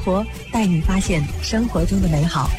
活，带你发现生活中的美好。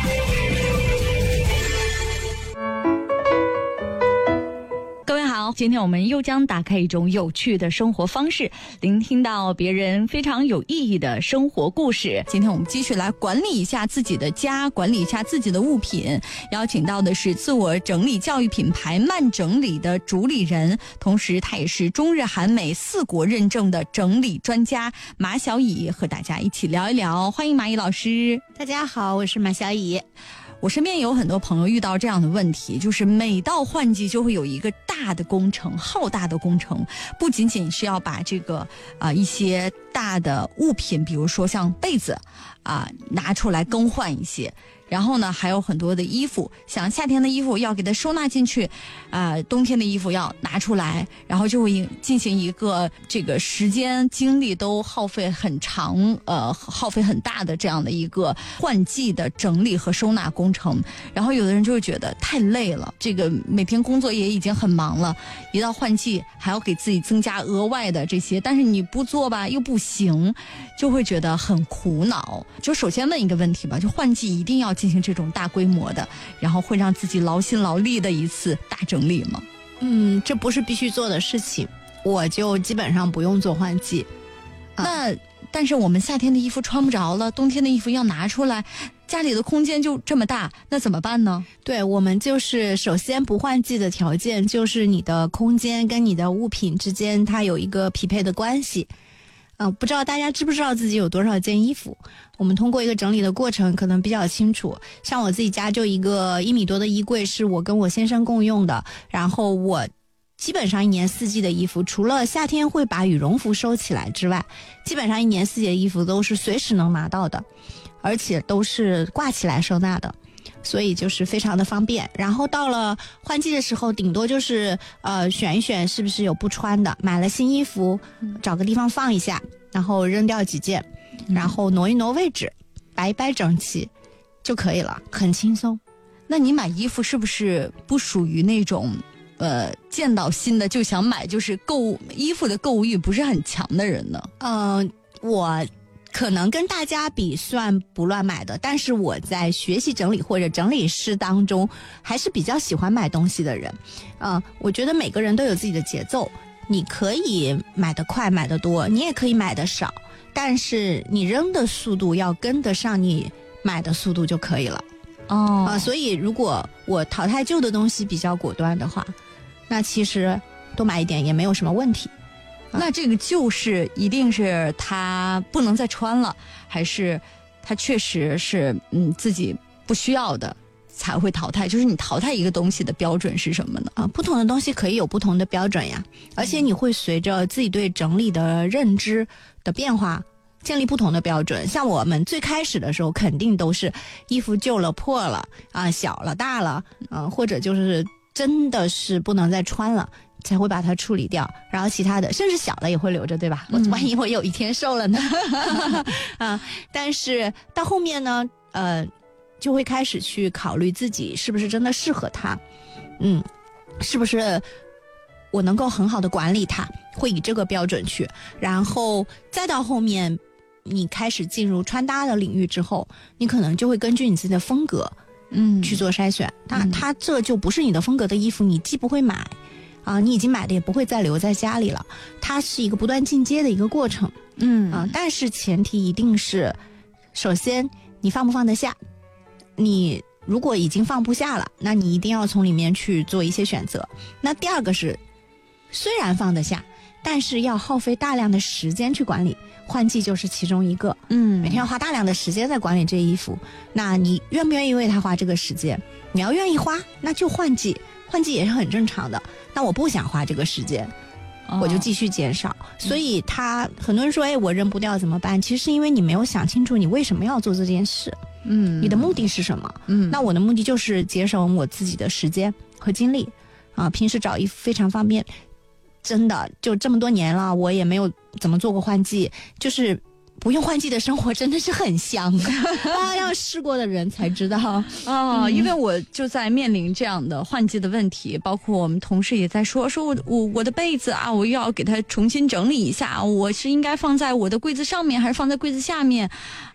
今天我们又将打开一种有趣的生活方式，聆听到别人非常有意义的生活故事。今天我们继续来管理一下自己的家，管理一下自己的物品。邀请到的是自我整理教育品牌慢整理的主理人，同时他也是中日韩美4国认证的整理专家马小乙，和大家一起聊一聊。欢迎马乙老师。 大家好，我是马小乙。 我身边有很多朋友遇到这样的问题，就是每到换季就会有一个大的工程，浩大的工程，不仅仅是要把这个一些大的物品，比如说像被子拿出来更换一些，然后呢还有很多的衣服，像夏天的衣服要给它收纳进去，冬天的衣服要拿出来，然后就会进行一个这个时间精力都耗费很长，耗费很大的这样的一个换季的整理和收纳工程。然后有的人就会觉得太累了，这个每天工作也已经很忙了，一到换季还要给自己增加额外的这些，但是你不做吧又不行，就会觉得很苦恼。就首先问一个问题吧，就换季一定要进行这种大规模的，然后会让自己劳心劳力的一次大整理吗？ 这不是必须做的事情，我就基本上不用做换季。 但是我们夏天的衣服穿不着了，冬天的衣服要拿出来，家里的空间就这么大，那怎么办呢？ 对，我们就是首先不换季的条件就是你的空间跟你的物品之间它有一个匹配的关系。不知道大家知不知道自己有多少件衣服？我们通过一个整理的过程可能比较清楚。像我自己家就一个1米多的衣柜是我跟我先生共用的，然后我基本上1年4季的衣服，除了夏天会把羽绒服收起来之外，基本上1年4季的衣服都是随时能拿到的，而且都是挂起来收纳的，所以就是非常的方便。然后到了换季的时候，顶多就是选一选是不是有不穿的，买了新衣服找个地方放一下，然后扔掉几件，然后挪一挪位置，摆一摆整齐就可以了，很轻松。 那你买衣服是不是不属于那种见到新的就想买，就是衣服的购物欲不是很强的人呢？ 我可能跟大家比算不乱买的，但是我在学习整理或者整理师当中还是比较喜欢买东西的人。我觉得每个人都有自己的节奏，你可以买得快买得多，你也可以买得少，但是你扔的速度要跟得上你买的速度就可以了。所以如果我淘汰旧的东西比较果断的话，那其实多买一点也没有什么问题。 那这个旧是一定是它不能再穿了，还是它确实是自己不需要的才会淘汰？就是你淘汰一个东西的标准是什么呢？ 不同的东西可以有不同的标准呀，而且你会随着自己对整理的认知的变化建立不同的标准。像我们最开始的时候肯定都是衣服旧了破了小了大了或者就是真的是不能再穿了才会把它处理掉，然后其他的甚至小的也会留着，对吧？万一我有一天瘦了呢？但是到后面呢就会开始去考虑自己是不是真的适合它，是不是我能够很好的管理它，会以这个标准去。然后再到后面你开始进入穿搭的领域之后，你可能就会根据你自己的风格去做筛选。它这就不是你的风格的衣服，你既不会买你已经买的也不会再留在家里了，它是一个不断进阶的一个过程。但是前提一定是，首先你放不放得下，你如果已经放不下了，那你一定要从里面去做一些选择。那第二个是，虽然放得下，但是要耗费大量的时间去管理，换季就是其中一个。每天要花大量的时间在管理这衣服，那你愿不愿意为它花这个时间？你要愿意花，那就换季，换季也是很正常的。那我不想花这个时间，我就继续减少。所以很多人说我扔不掉怎么办？其实是因为你没有想清楚你为什么要做这件事，你的目的是什么？那我的目的就是节省我自己的时间和精力平时找衣服非常方便，真的就这么多年了，我也没有怎么做过换季，就是不用换季的生活真的是很香要试过的人才知道因为我就在面临这样的换季的问题，包括我们同事也在说我的被子我又要给它重新整理一下，我是应该放在我的柜子上面还是放在柜子下面